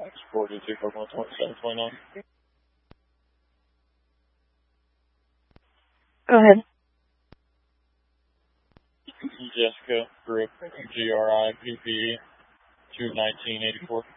Exported 2412729. Go ahead. Jessica Grip, GRIPPE, 21984.